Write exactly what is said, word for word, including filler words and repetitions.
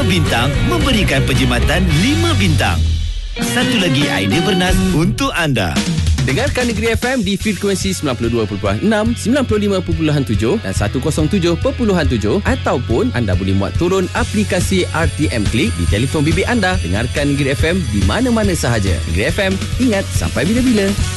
bintang memberikan penjimatan lima bintang. Satu lagi idea bernas untuk anda. Dengarkan Negeri F M di frekuensi sembilan puluh dua perpuluhan enam, sembilan puluh lima perpuluhan tujuh dan seratus tujuh perpuluhan tujuh, ataupun anda boleh muat turun aplikasi R T M Klik di telefon bimbit anda. Dengarkan Negeri F M di mana-mana sahaja. Negeri F M, ingat sampai bila-bila.